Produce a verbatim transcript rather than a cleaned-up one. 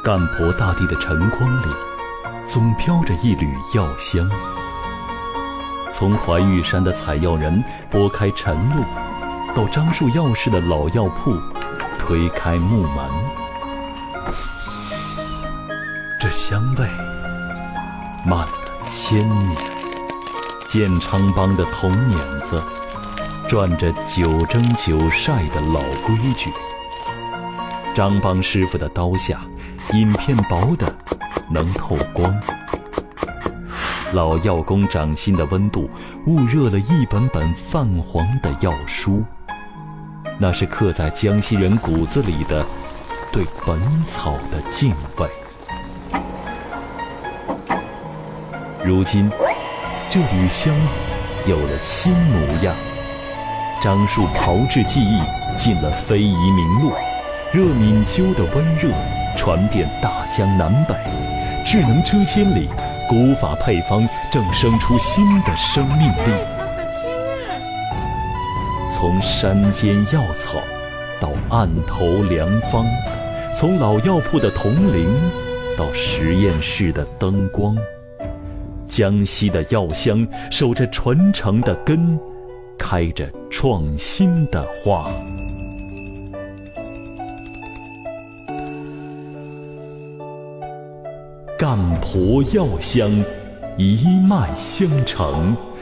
干婆大地的晨光里，总飘着一缕药香。从怀玉山的采药人拨开晨露，到樟树药市的老药铺推开木门，这香味漫了千年。建昌帮的铜碾子转着九蒸九晒的老规矩，张帮师傅的刀下银片薄的能透光。老药工掌心的温度焐热了一本本泛黄的药书，那是刻在江西人骨子里的对本草的敬畏。如今这缕香有了新模样，樟树炮制技艺进了非遗名录，热敏灸的温热传遍大江南北，智能车间里古法配方正生出新的生命力。从山间药草到案头良方，从老药铺的铜铃到实验室的灯光，江西的药香守着传承的根，开着创新的花。干婆药香一脉相承，